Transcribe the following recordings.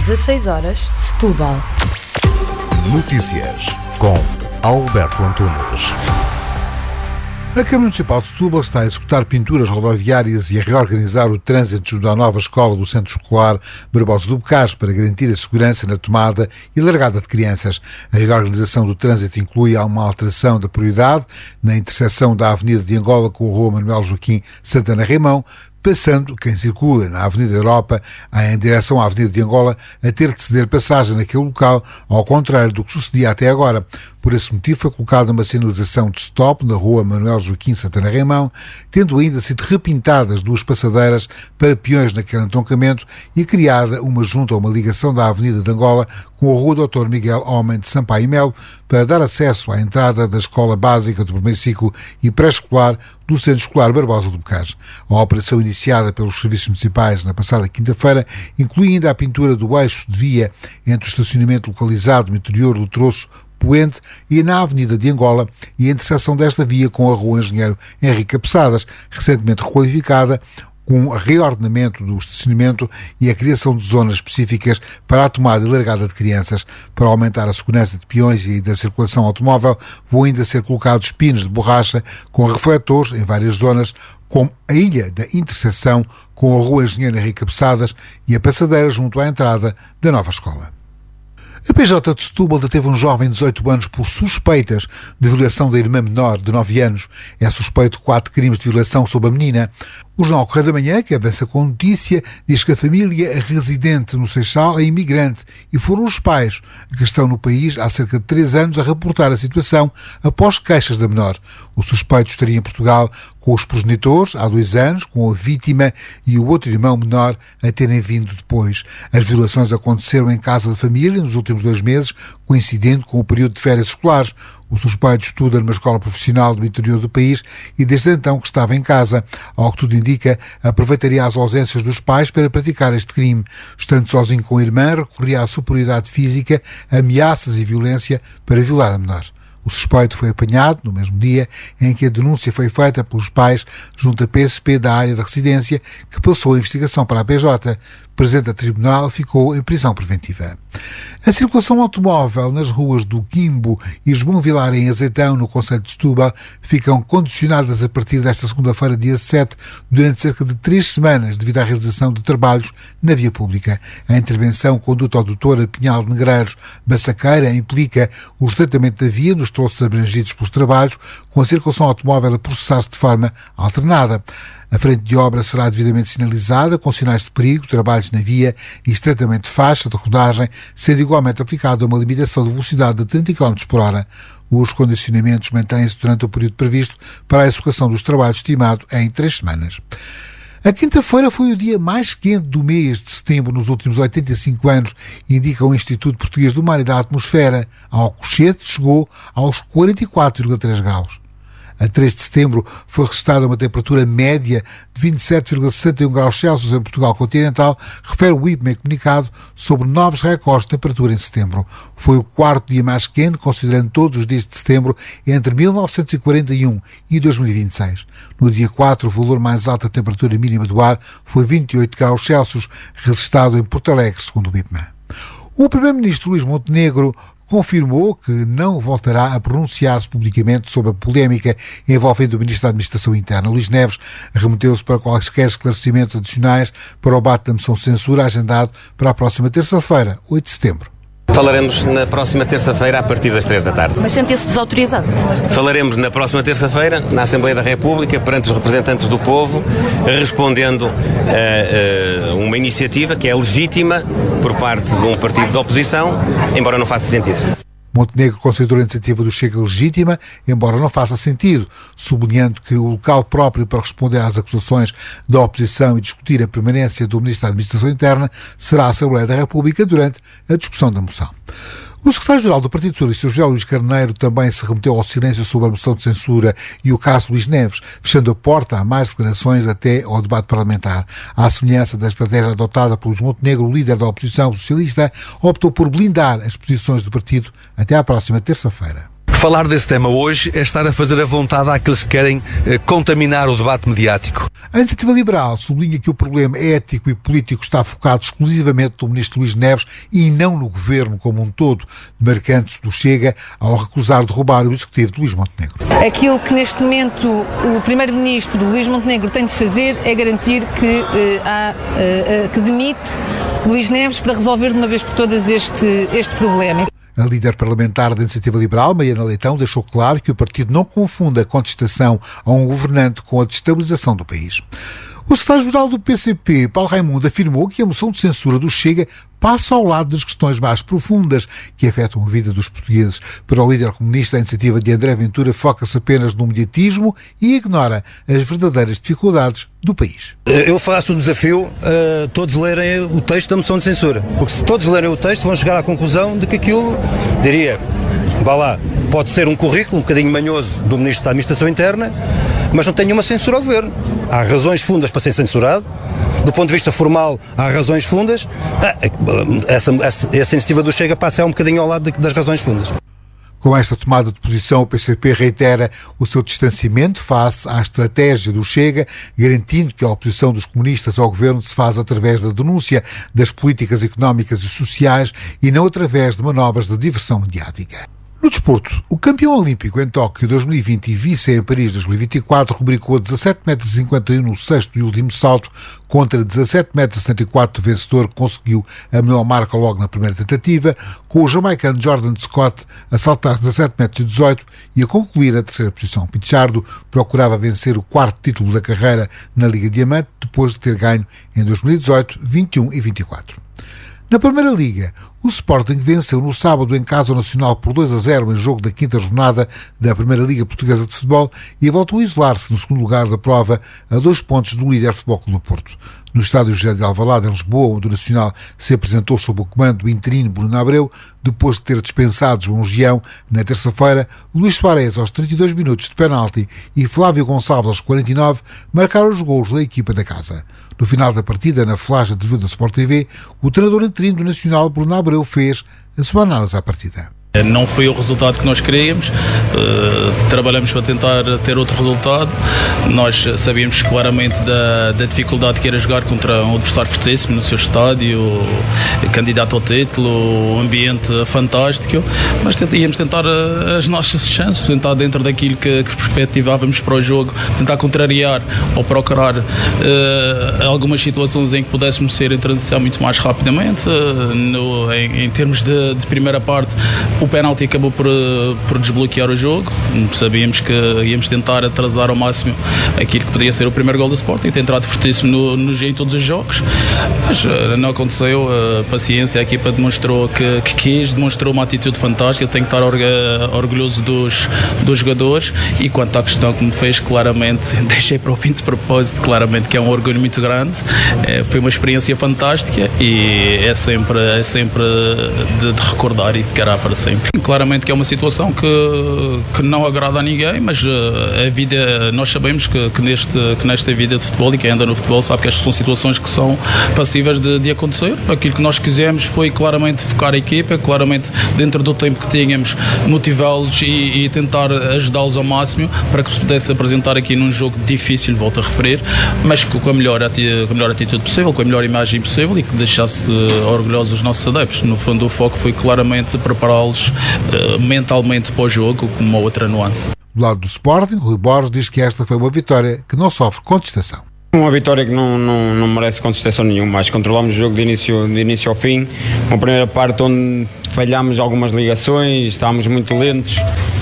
16 horas, Setúbal. Notícias com Alberto Antunes. A Câmara Municipal de Setúbal está a executar pinturas rodoviárias e a reorganizar o trânsito junto à nova escola do Centro Escolar Barbosa do Bocage para garantir a segurança na tomada e largada de crianças. A reorganização do trânsito inclui uma alteração da prioridade na interseção da Avenida de Angola com a Rua Manuel Joaquim Santana Raimão, passando quem circula na Avenida Europa em direção à Avenida de Angola a ter de ceder passagem naquele local, ao contrário do que sucedia até agora. Por esse motivo foi colocada uma sinalização de stop na Rua Manuel Joaquim Santana Raimão, tendo ainda sido repintadas duas passadeiras para peões naquele entroncamento e criada uma junta a uma ligação da Avenida de Angola com a Rua Dr. Miguel Homem de Sampaio e Melo para dar acesso à entrada da Escola Básica do Primeiro Ciclo e Pré-Escolar do Centro Escolar Barbosa do Bocage. A operação iniciada pelos serviços municipais na passada quinta-feira inclui ainda a pintura do eixo de via entre o estacionamento localizado no interior do troço Poente e na Avenida de Angola e a interseção desta via com a Rua Engenheiro Henrique Capeçadas, recentemente requalificada, com o reordenamento do estacionamento e a criação de zonas específicas para a tomada e largada de crianças. Para aumentar a segurança de peões e da circulação automóvel, vão ainda ser colocados pinos de borracha com refletores em várias zonas, como a ilha da interseção com a Rua Engenheiro Henrique Capeçadas e a passadeira junto à entrada da nova escola. A PJ de Setúbal deteve um jovem de 18 anos por suspeitas de violação da irmã menor de 9 anos. É suspeito de 4 crimes de violação sobre a menina. O Jornal Correio da Manhã, que avança com notícia, diz que a família residente no Seixal é imigrante e foram os pais que estão no país há cerca de 3 anos a reportar a situação após queixas da menor. O suspeito estaria em Portugal com os progenitores há 2 anos, com a vítima e o outro irmão menor a terem vindo depois. As violações aconteceram em casa de família nos últimos 2 meses, coincidendo com o período de férias escolares. O suspeito estuda numa escola profissional do interior do país e desde então que estava em casa. Ao que tudo indica, aproveitaria as ausências dos pais para praticar este crime. Estando sozinho com a irmã, recorria à superioridade física, ameaças e violência para violar a menor. O suspeito foi apanhado no mesmo dia em que a denúncia foi feita pelos pais junto à PSP da área da residência, que passou a investigação para a PJ. O presidente da tribunal ficou em prisão preventiva. A circulação automóvel nas ruas do Quimbo e Esbom Vilar em Azeitão, no concelho de Setúbal, ficam condicionadas a partir desta segunda-feira, dia 7, durante cerca de 3 semanas, devido à realização de trabalhos na via pública. A intervenção conduto-adutora Pinhal de Negreiros Bassaqueira implica o estreitamento da via nos troços abrangidos pelos trabalhos, com a circulação automóvel a processar-se de forma alternada. A frente de obra será devidamente sinalizada, com sinais de perigo, trabalhos na via e estreitamento de faixa de rodagem, sendo igualmente aplicada uma limitação de velocidade de 30 km por hora. Os condicionamentos mantêm-se durante o período previsto para a execução dos trabalhos, estimado em 3 semanas. A quinta-feira foi o dia mais quente do mês de setembro nos últimos 85 anos, indica o Instituto Português do Mar e da Atmosfera. A Alcochete chegou aos 44,3 graus. A 3 de setembro foi registrada uma temperatura média de 27,61 graus Celsius em Portugal continental, refere o IPME comunicado sobre novos recordes de temperatura em setembro. Foi o 4º dia mais quente, considerando todos os dias de setembro, entre 1941 e 2026. No dia 4, o valor mais alto da temperatura mínima do ar foi 28 graus Celsius, registrado em Porto Alegre, segundo o IPME. O primeiro-ministro Luís Montenegro confirmou que não voltará a pronunciar-se publicamente sobre a polémica envolvendo o Ministro da Administração Interna. Luís Neves remeteu-se para quaisquer esclarecimentos adicionais para o debate da moção de censura agendado para a próxima terça-feira, 8 de setembro. Falaremos na próxima terça-feira a partir das 3 da tarde. Mas sente-se desautorizado? Falaremos na próxima terça-feira na Assembleia da República perante os representantes do povo, respondendo a uma iniciativa que é legítima por parte de um partido de oposição, embora não faça sentido. Montenegro considerou a iniciativa do Chega legítima, embora não faça sentido, sublinhando que o local próprio para responder às acusações da oposição e discutir a permanência do Ministro da Administração Interna será a Assembleia da República durante a discussão da moção. O secretário-geral do Partido Socialista, José Luís Carneiro, também se remeteu ao silêncio sobre a moção de censura e o caso Luís Neves, fechando a porta a mais declarações até ao debate parlamentar. À semelhança da estratégia adotada por Luís Montenegro, o líder da oposição socialista optou por blindar as posições do partido até à próxima terça-feira. Falar desse tema hoje é estar a fazer a vontade àqueles que querem contaminar o debate mediático. A Iniciativa Liberal sublinha que o problema ético e político está focado exclusivamente no ministro Luís Neves e não no governo como um todo, demarcando-se do Chega ao recusar derrubar o executivo de Luís Montenegro. Aquilo que neste momento o primeiro-ministro Luís Montenegro tem de fazer é garantir que demite Luís Neves para resolver de uma vez por todas este problema. A líder parlamentar da Iniciativa Liberal, Mariana Leitão, deixou claro que o partido não confunde a contestação a um governante com a destabilização do país. O secretário-geral do PCP, Paulo Raimundo, afirmou que a moção de censura do Chega passa ao lado das questões mais profundas que afetam a vida dos portugueses. Para o líder comunista, a iniciativa de André Ventura foca-se apenas no mediatismo e ignora as verdadeiras dificuldades do país. Eu faço o desafio a todos lerem o texto da moção de censura, porque se todos lerem o texto vão chegar à conclusão de que aquilo, pode ser um currículo um bocadinho manhoso do Ministro da Administração Interna, mas não tem nenhuma censura ao Governo. Há razões fundas para ser censurado. Do ponto de vista formal, há razões fundas. Essa iniciativa do Chega passa um bocadinho ao lado das razões fundas. Com esta tomada de posição, o PCP reitera o seu distanciamento face à estratégia do Chega, garantindo que a oposição dos comunistas ao governo se faz através da denúncia das políticas económicas e sociais e não através de manobras de diversão mediática. No desporto, o campeão olímpico em Tóquio 2020 e vice em Paris 2024 rubricou a 17,51 m no sexto e último salto contra 17,74 m do vencedor que conseguiu a melhor marca logo na primeira tentativa, com o jamaicano Jordan Scott a saltar 17,18 m e a concluir na terceira posição. Pichardo procurava vencer o quarto título da carreira na Liga Diamante depois de ter ganho em 2018, 21 e 24. Na Primeira Liga, o Sporting venceu no sábado em casa ao Nacional por 2-0 em jogo da quinta jornada da Primeira Liga Portuguesa de Futebol e voltou a isolar-se no segundo lugar da prova a 2 pontos do líder Futebol Clube do Porto. No estádio José de Alvalade, em Lisboa, onde o Nacional se apresentou sob o comando do interino Bruno Abreu, depois de ter dispensado João Gião, na terça-feira, Luís Soares aos 32 minutos de penalti e Flávio Gonçalves aos 49 marcaram os golos da equipa da casa. No final da partida, na flash de vídeo da Sport TV, o treinador interino do Nacional, Bruno Abreu, fez a sua análise à partida. Não foi o resultado que nós queríamos, trabalhamos para tentar ter outro resultado. Nós sabíamos claramente da dificuldade que era jogar contra um adversário fortíssimo no seu estádio, candidato ao título, um ambiente fantástico, mas íamos tentar as nossas chances, tentar dentro daquilo que perspectivávamos para o jogo, tentar contrariar ou procurar algumas situações em que pudéssemos ser em transição muito mais rapidamente. Em termos de primeira parte, o penalti acabou por desbloquear o jogo. Sabíamos que íamos tentar atrasar ao máximo aquilo que podia ser o primeiro gol do Sporting, tem entrado fortíssimo em todos os jogos, mas não aconteceu. A paciência, a equipa demonstrou que quis, demonstrou uma atitude fantástica. Tenho que estar orgulhoso dos jogadores. E quanto à questão que me fez, claramente, deixei para o fim de propósito, claramente que é um orgulho muito grande. Foi uma experiência fantástica e é sempre de recordar e ficará para sempre. Claramente que é uma situação que não agrada a ninguém, mas a vida, nós sabemos que nesta vida de futebol, e quem anda no futebol sabe que estas são situações que são passíveis de acontecer. Aquilo que nós quisemos foi claramente focar a equipa, claramente dentro do tempo que tínhamos, motivá-los e tentar ajudá-los ao máximo para que se pudesse apresentar aqui num jogo difícil, volto a referir, mas com a melhor atitude possível, com a melhor imagem possível e que deixasse orgulhosos os nossos adeptos. No fundo, o foco foi claramente prepará-los mentalmente para o jogo, com uma outra nuance. Do lado do Sporting, Rui Borges diz que esta foi uma vitória que não sofre contestação. Uma vitória que não merece contestação nenhuma, mas controlámos o jogo de início ao fim. Uma primeira parte onde falhámos algumas ligações, estávamos muito lentos.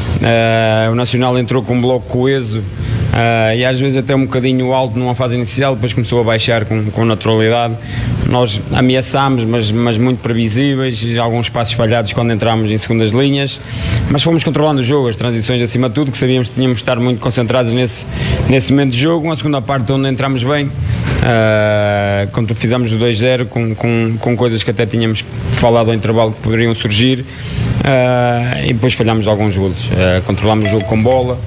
O Nacional entrou com um bloco coeso e às vezes até um bocadinho alto numa fase inicial, depois começou a baixar com naturalidade. Nós ameaçámos, mas muito previsíveis, alguns passos falhados quando entrámos em segundas linhas, mas fomos controlando o jogo, as transições acima de tudo, que sabíamos que tínhamos de estar muito concentrados nesse momento de jogo. Uma segunda parte onde entramos bem, quando fizemos o 2-0 com coisas que até tínhamos falado ao intervalo que poderiam surgir, e depois falhámos alguns golos. Controlámos o jogo com bola,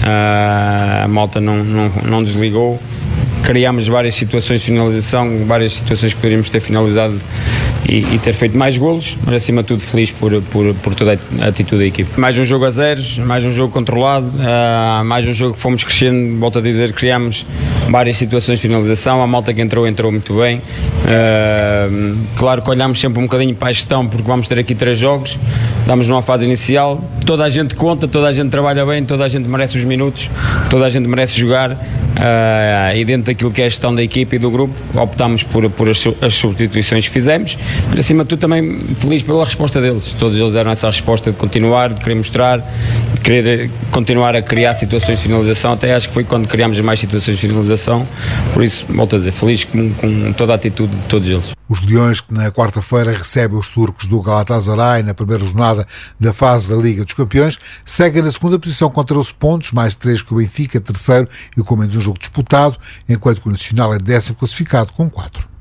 a malta não desligou. Criámos várias situações de finalização, várias situações que poderíamos ter finalizado e ter feito mais golos, mas acima de tudo feliz por toda a atitude da equipe. Mais um jogo a zeros, mais um jogo controlado, mais um jogo que fomos crescendo, volto a dizer, criámos várias situações de finalização, a malta que entrou muito bem. Claro que olhamos sempre um bocadinho para a gestão, porque vamos ter aqui 3 jogos, estamos numa fase inicial, toda a gente conta, toda a gente trabalha bem, toda a gente merece os minutos, toda a gente merece jogar, e dentro daquilo que é a gestão da equipe e do grupo, optámos por as substituições que fizemos, mas acima de tudo também feliz pela resposta deles. Todos eles deram essa resposta de continuar, de querer mostrar, de querer continuar a criar situações de finalização. Até acho que foi quando criámos mais situações de finalização, por isso, volto a dizer, feliz com toda a atitude de todos eles. Os Leões, que na quarta-feira recebem os turcos do Galatasaray na primeira jornada da fase da Liga dos Campeões, seguem na segunda posição com 13 pontos, mais 3 que o Benfica, terceiro e com menos um jogo disputado, enquanto que o Nacional é 10º classificado com 4.